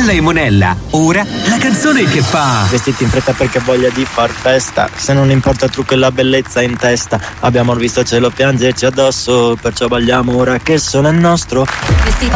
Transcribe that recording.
Stella e Monella. Ora la canzone che fa vestiti in fretta perché voglia di far festa, se non importa il trucco e la bellezza in testa, abbiamo visto il cielo piangerci addosso, perciò balliamo ora che il sole è nostro.